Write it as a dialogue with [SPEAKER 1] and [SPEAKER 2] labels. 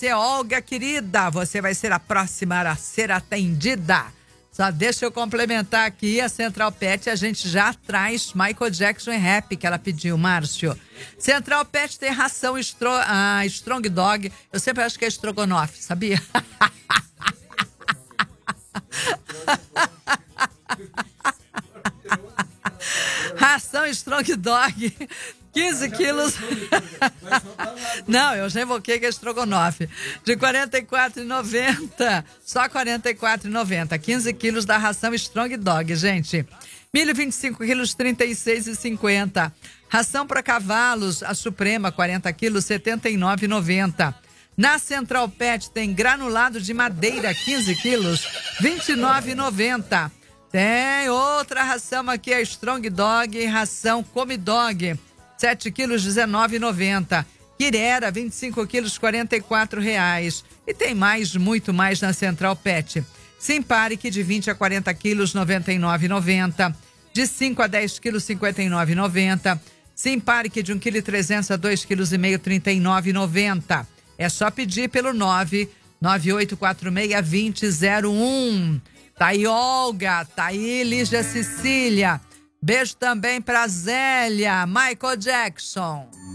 [SPEAKER 1] você, Olga, querida, você vai ser a próxima a ser atendida. Só deixa eu complementar aqui, a Central Pet, a gente já traz Michael Jackson e Rap, que ela pediu, Márcio. Central Pet tem ração Strong Dog, eu sempre acho que é estrogonofe, sabia? Ração Strong Dog, 15 quilos. Não, eu já invoquei que é estrogonofe. De R$ 44,90. Só R$ 44,90. 15 quilos da ração Strong Dog, gente. Milho, 25 quilos, R$ 36,50. Ração para cavalos, a Suprema, 40 quilos, R$ 79,90. Na Central Pet tem granulado de madeira, 15 quilos, R$ 29,90. Tem outra ração aqui, a Strong Dog, ração Come Dog, 7 quilos, R$ 19,90. Quirera, 25 quilos, R$ 44,00. E tem mais, muito mais na Central Pet. Simparic, de 20 a 40 quilos, R$ 99,90. De 5 a 10 quilos, R$ 59,90. Simparic, de 1,3 kg a 2,5 kg, R$ 39,90. É só pedir pelo 998462001. Tá aí Olga, tá aí Lígia Cecília. Beijo também pra Zélia, Michael Jackson.